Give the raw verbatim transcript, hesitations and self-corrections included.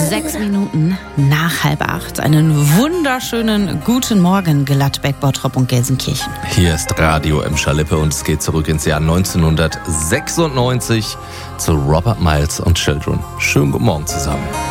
Sechs Minuten nach halb acht. Einen wunderschönen guten Morgen, Gladbeck, Bottrop und Gelsenkirchen. Hier ist Radio Emscher Lippe und es geht zurück ins Jahr neunzehnhundertsechsundneunzig zu Robert Miles und Children. Schönen guten Morgen zusammen.